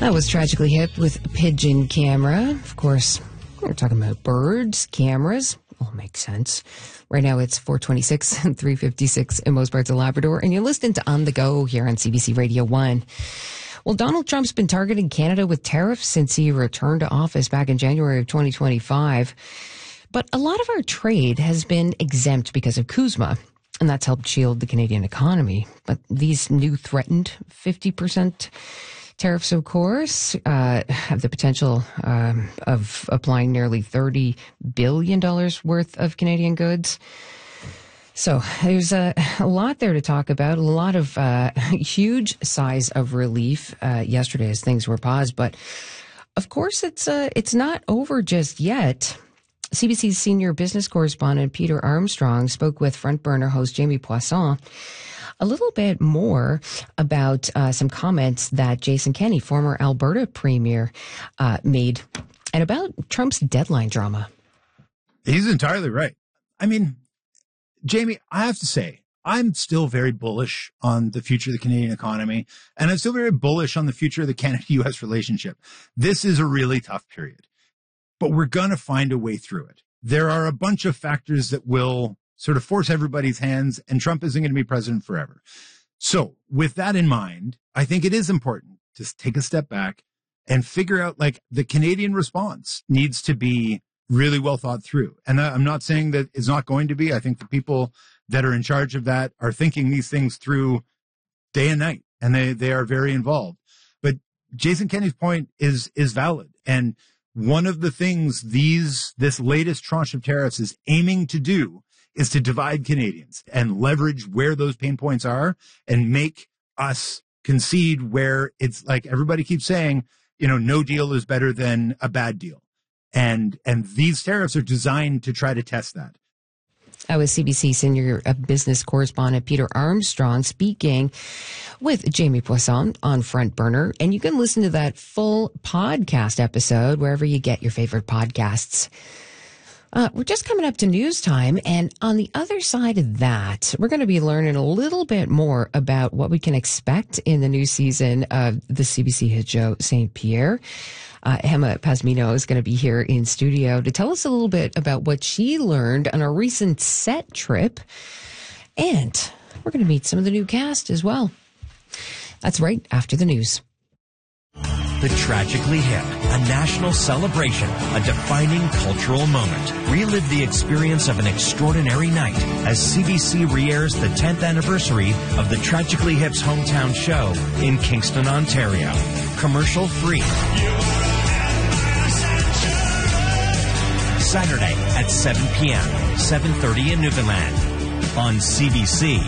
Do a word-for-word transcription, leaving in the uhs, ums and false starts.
That was Tragically Hip with Pigeon Camera. Of course, we're talking about birds, cameras. All makes sense. Right now it's four twenty-six and three fifty-six in most parts of Labrador, and you're listening to On the Go here on C B C Radio one. Well, Donald Trump's been targeting Canada with tariffs since he returned to office back in January of twenty twenty-five. But a lot of our trade has been exempt because of CUSMA, and that's helped shield the Canadian economy. But these new threatened fifty percent tariffs, of course, uh, have the potential um, of applying nearly thirty billion dollars worth of Canadian goods. So there's a, a lot there to talk about, a lot of uh, huge sighs of relief uh, yesterday as things were paused. But, of course, it's uh, it's not over just yet. C B C's senior business correspondent Peter Armstrong spoke with Front Burner host Jamie Poisson a little bit more about uh, some comments that Jason Kenney, former Alberta premier, uh, made, and about Trump's deadline drama. He's entirely right. I mean, Jamie, I have to say, I'm still very bullish on the future of the Canadian economy, and I'm still very bullish on the future of the Canada-U S relationship. This is a really tough period, but we're going to find a way through it. There are a bunch of factors that will sort of force everybody's hands, and Trump isn't going to be president forever. So with that in mind, I think it is important to take a step back and figure out, like, the Canadian response needs to be really well thought through. And I'm not saying that it's not going to be. I think the people that are in charge of that are thinking these things through day and night, and they, they are very involved. But Jason Kenney's point is, is valid. And one of the things these, this latest tranche of tariffs is aiming to do is to divide Canadians and leverage where those pain points are and make us concede where it's like everybody keeps saying, you know, no deal is better than a bad deal. And, and these tariffs are designed to try to test that. I was C B C senior business correspondent Peter Armstrong speaking with Jamie Poisson on Front Burner. And you can listen to that full podcast episode wherever you get your favorite podcasts. Uh, we're just coming up to news time, and on the other side of that, we're going to be learning a little bit more about what we can expect in the new season of the C B C hit show Saint Pierre. Uh, Emma Pasmino is going to be here in studio to tell us a little bit about what she learned on a recent set trip, and we're going to meet some of the new cast as well. That's right after the news. The Tragically Hip, a national celebration, a defining cultural moment. Relive the experience of an extraordinary night as C B C re-airs the tenth anniversary of the Tragically Hip's hometown show in Kingston, Ontario. Commercial free. Saturday at seven p.m., seven thirty in Newfoundland on C B C.